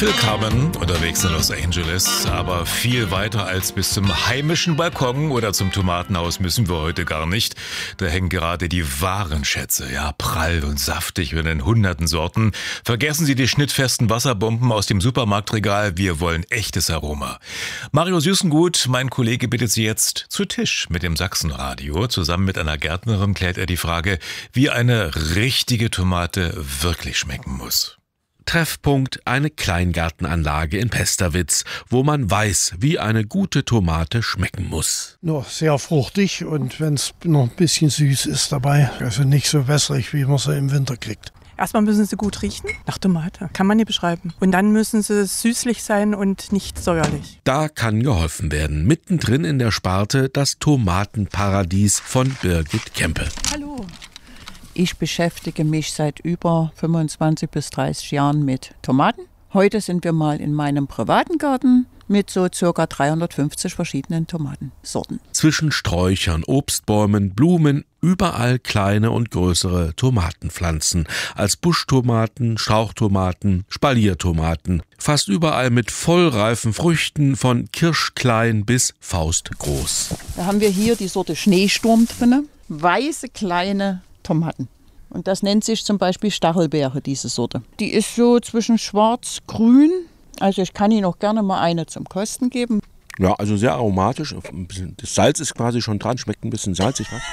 Phil Carmen unterwegs in Los Angeles, aber viel weiter als bis zum heimischen Balkon oder zum Tomatenhaus müssen wir heute gar nicht. Da hängen gerade die wahren Schätze, ja, prall und saftig und in hunderten Sorten. Vergessen Sie die schnittfesten Wasserbomben aus dem Supermarktregal, wir wollen echtes Aroma. Mario Süßengut, mein Kollege, bittet Sie jetzt zu Tisch mit dem Sachsenradio. Zusammen mit einer Gärtnerin klärt er die Frage, wie eine richtige Tomate wirklich schmecken muss. Treffpunkt eine Kleingartenanlage in Pesterwitz, wo man weiß, wie eine gute Tomate schmecken muss. Noch sehr fruchtig und wenn es noch ein bisschen süß ist dabei, also nicht so wässrig, wie man sie im Winter kriegt. Erstmal müssen sie gut riechen, nach Tomate, kann man nicht beschreiben. Und dann müssen sie süßlich sein und nicht säuerlich. Da kann geholfen werden. Mittendrin in der Sparte das Tomatenparadies von Birgit Kempe. Hallo. Ich beschäftige mich seit über 25 bis 30 Jahren mit Tomaten. Heute sind wir mal in meinem privaten Garten mit so ca. 350 verschiedenen Tomatensorten. Zwischen Sträuchern, Obstbäumen, Blumen, überall kleine und größere Tomatenpflanzen. Als Buschtomaten, Strauchtomaten, Spaliertomaten. Fast überall mit vollreifen Früchten von kirschklein bis faustgroß. Da haben wir hier die Sorte Schneesturm drin. Weiße kleine Tomaten. Und das nennt sich zum Beispiel Stachelbeere, diese Sorte. Die ist so zwischen schwarz-grün. Also ich kann Ihnen auch gerne mal eine zum Kosten geben. Ja, also sehr aromatisch. Das Salz ist quasi schon dran, schmeckt ein bisschen salzig. Was?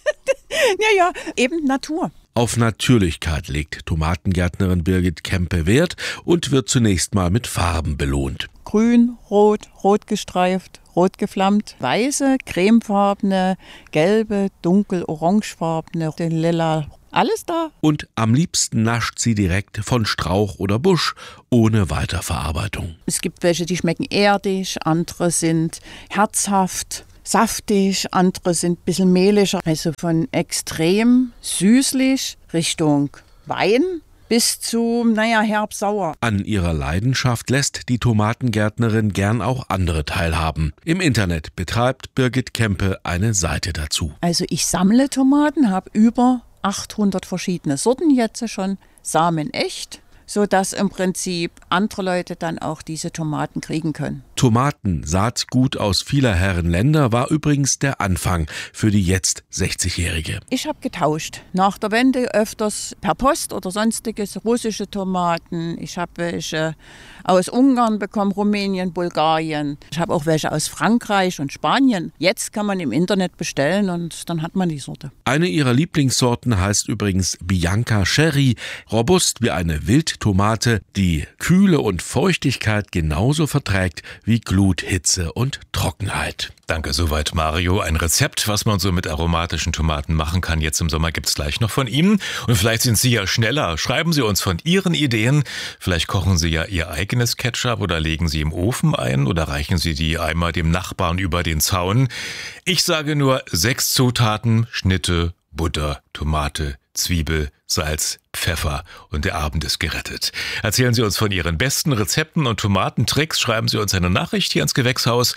Ja, eben Natur. Auf Natürlichkeit legt Tomatengärtnerin Birgit Kempe Wert und wird zunächst mal mit Farben belohnt. Grün, rot, rot gestreift, rot geflammt, weiße, cremefarbene, gelbe, dunkel orangefarbene, lila, alles da. Und am liebsten nascht sie direkt von Strauch oder Busch, ohne Weiterverarbeitung. Es gibt welche, die schmecken erdig, andere sind herzhaft, saftig, andere sind ein bisschen mehliger. Also von extrem süßlich Richtung Wein bis zu, herb-sauer. An ihrer Leidenschaft lässt die Tomatengärtnerin gern auch andere teilhaben. Im Internet betreibt Birgit Kempe eine Seite dazu. Also ich sammle Tomaten, habe über 800 verschiedene Sorten jetzt schon, Samen echt, sodass im Prinzip andere Leute dann auch diese Tomaten kriegen können. Tomaten, Saatgut aus vieler Herren Länder, war übrigens der Anfang für die jetzt 60-Jährige. Ich habe getauscht. Nach der Wende öfters per Post oder sonstiges russische Tomaten. Ich habe welche aus Ungarn bekommen, Rumänien, Bulgarien. Ich habe auch welche aus Frankreich und Spanien. Jetzt kann man im Internet bestellen und dann hat man die Sorte. Eine ihrer Lieblingssorten heißt übrigens Bianca Cherry, robust wie eine Wildtomate, die Kühle und Feuchtigkeit genauso verträgt wie Glut, Hitze und Trockenheit. Danke, soweit Mario. Ein Rezept, was man so mit aromatischen Tomaten machen kann. Jetzt im Sommer gibt's gleich noch von Ihnen. Und vielleicht sind Sie ja schneller. Schreiben Sie uns von Ihren Ideen. Vielleicht kochen Sie ja Ihr eigenes Ketchup oder legen Sie im Ofen ein oder reichen Sie die Eimer dem Nachbarn über den Zaun. Ich sage nur 6 Zutaten, Schnitte, Butter, Tomate, Zwiebel, Salz, Pfeffer und der Abend ist gerettet. Erzählen Sie uns von Ihren besten Rezepten und Tomatentricks. Schreiben Sie uns eine Nachricht hier ins Gewächshaus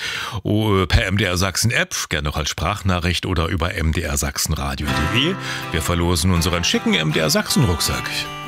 per MDR Sachsen App, gerne auch als Sprachnachricht oder über mdrsachsenradio.de. Wir verlosen unseren schicken MDR Sachsen Rucksack.